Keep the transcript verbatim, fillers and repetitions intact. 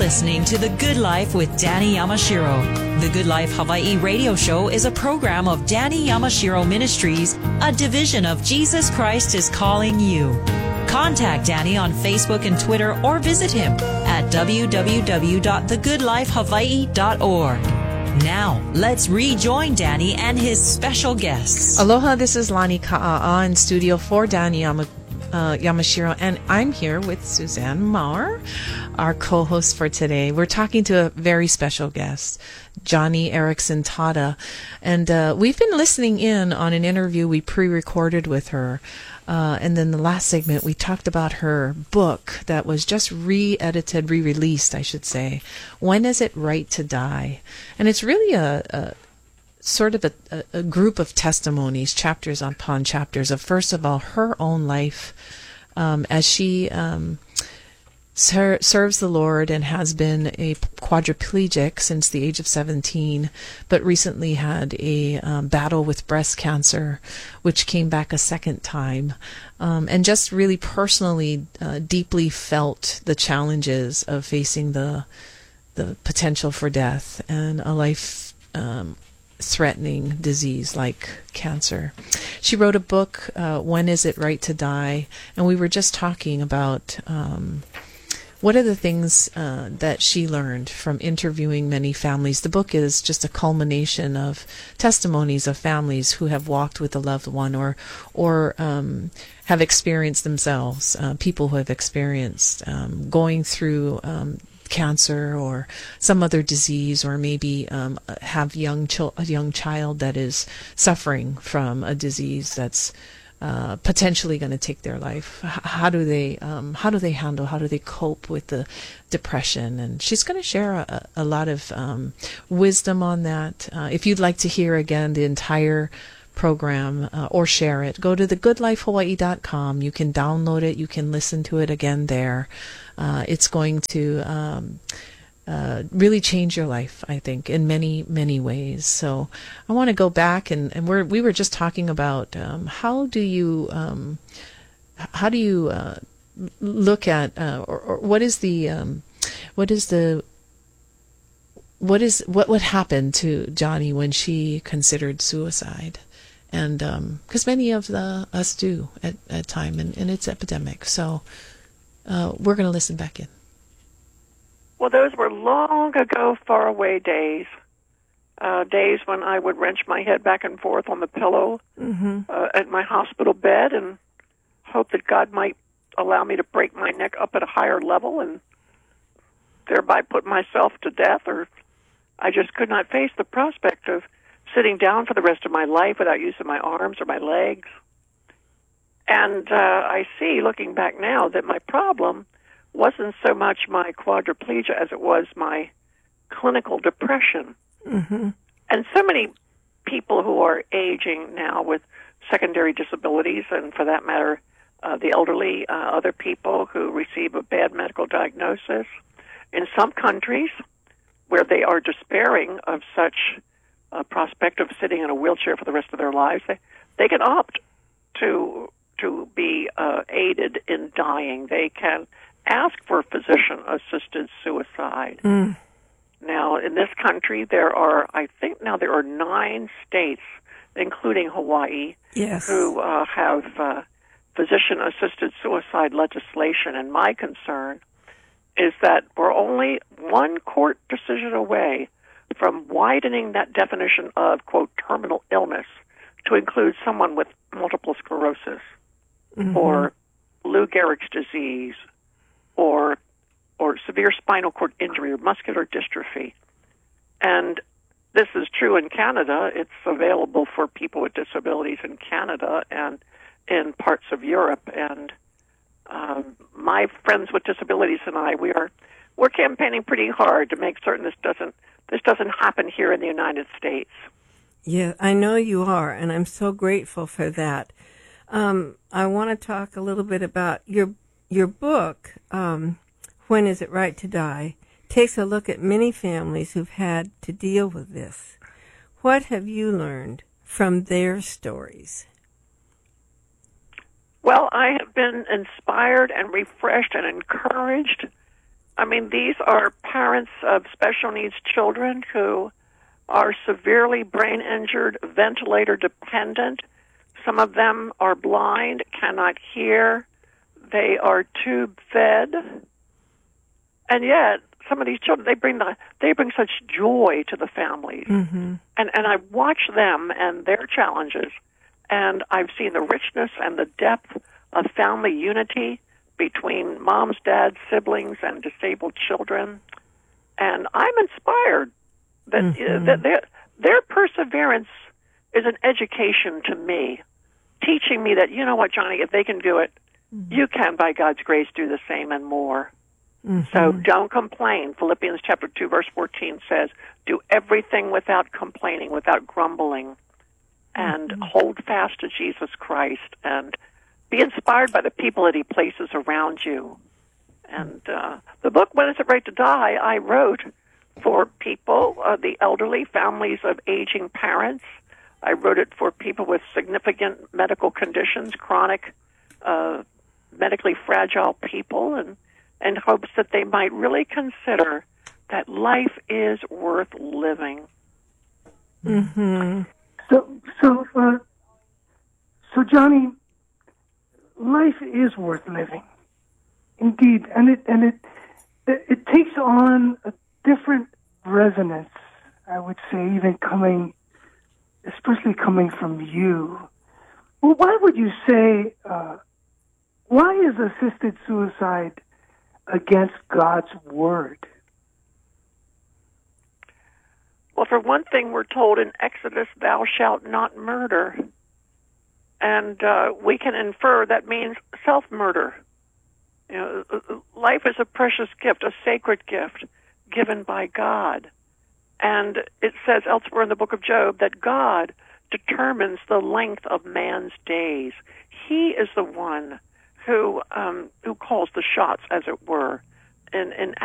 listening to The Good Life with Danny Yamashiro. The Good Life Hawaii radio show is a program of Danny Yamashiro Ministries, a division of Jesus Christ is Calling You. Contact Danny on Facebook and Twitter or visit him at w w w dot the good life hawaii dot org. Now, let's rejoin Danny and his special guests. Aloha, this is Lani Ka'a'a in studio for Danny Yama, uh, Yamashiro, and I'm here with Suzanne Maurer, our co-host for today. We're talking to a very special guest, Joni Eareckson Tada, and uh, we've been listening in on an interview we pre-recorded with her. Uh, and then the last segment, we talked about her book that was just re-edited, re-released, I should say. When Is It Right to Die? And it's really a, a sort of a, a, a group of testimonies, chapters upon chapters of, first of all, her own life um, as she um, ser- serves the Lord and has been a quadriplegic since the age of seventeen, but recently had a um, battle with breast cancer, which came back a second time, um, and just really personally, uh, deeply felt the challenges of facing the the potential for death and a life um, threatening disease like cancer. She wrote a book, uh, When Is It Right to Die? And we were just talking about um, what are the things uh, that she learned from interviewing many families. The book is just a culmination of testimonies of families who have walked with a loved one or or um, have experienced themselves, uh, people who have experienced um, going through um, cancer or some other disease, or maybe um, have young chil- a young child that is suffering from a disease that's uh, potentially going to take their life. H- how do they um, how do they handle? How do they cope with the depression? And she's going to share a, a lot of um, wisdom on that. Uh, if you'd like to hear again the entire program uh, or share it, go to the good life hawaii dot com. You can download it. You can listen to it again there. Uh, it's going to um, uh, really change your life, I think, in many, many ways. So I want to go back, and, and we're, we were just talking about um, how do you um, how do you uh, look at uh, or, or what is the um, what is the what is what would happen to Joni when she considered suicide? And because um, many of the us do at at time, and, and it's epidemic. So uh, we're going to listen back in. Well, those were long ago, far away days. Uh, days when I would wrench my head back and forth on the pillow mm-hmm. uh, at my hospital bed and hope that God might allow me to break my neck up at a higher level and thereby put myself to death. Or I just could not face the prospect of sitting down for the rest of my life without use of my arms or my legs. And uh, I see, looking back now, that my problem wasn't so much my quadriplegia as it was my clinical depression. Mm-hmm. And so many people who are aging now with secondary disabilities, and for that matter, uh, the elderly, uh, other people who receive a bad medical diagnosis, in some countries where they are despairing of such a prospect of sitting in a wheelchair for the rest of their lives, they, they can opt to to be uh, aided in dying. They can ask for physician-assisted suicide. Mm. Now, in this country, there are, I think now there are nine states, including Hawaii, yes. who uh, have uh, physician-assisted suicide legislation. And my concern is that we're only one court decision away from widening that definition of, quote, terminal illness to include someone with multiple sclerosis mm-hmm. or Lou Gehrig's disease or or severe spinal cord injury or muscular dystrophy. And this is true in Canada. It's available for people with disabilities in Canada and in parts of Europe. And um, my friends with disabilities and I, we are we're campaigning pretty hard to make certain this doesn't this doesn't happen here in the United States. Yeah, I know you are, and I'm so grateful for that. Um, I want to talk a little bit about your your book, um, When Is It Right to Die? Takes a look at many families who've had to deal with this. What have you learned from their stories? Well, I have been inspired and refreshed and encouraged. I mean, these are parents of special needs children who are severely brain injured, ventilator dependent. Some of them are blind, cannot hear. They are tube fed. And yet, some of these children, they bring the they bring such joy to the families. Mm-hmm. And and I watch them and their challenges, and I've seen the richness and the depth of family unity between moms, dads, siblings, and disabled children. And I'm inspired that Mm-hmm. uh, that their their perseverance is an education to me, teaching me that, you know what, Johnny, if they can do it, Mm-hmm. you can, by God's grace, do the same and more. Mm-hmm. So don't complain. Philippians chapter two, verse fourteen says, do everything without complaining, without grumbling, and Mm-hmm. hold fast to Jesus Christ, and be inspired by the people that he places around you. And uh, the book, When Is It Right to Die, I wrote for people, uh, the elderly, families of aging parents. I wrote it for people with significant medical conditions, chronic, uh, medically fragile people, and in hopes that they might really consider that life is worth living. Mm-hmm. So, so, uh, so, Johnny, life is worth living, indeed, and it and it it, it takes on a different resonance. I would say, even coming, especially coming from you. Well, why would you say? Uh, why is assisted suicide against God's word? Well, for one thing, we're told in Exodus, thou shalt not murder. And uh, we can infer that means self-murder. You know, life is a precious gift, a sacred gift given by God. And it says elsewhere in the book of Job that God determines the length of man's days. He is the one who um, who calls the shots, as it were, in, in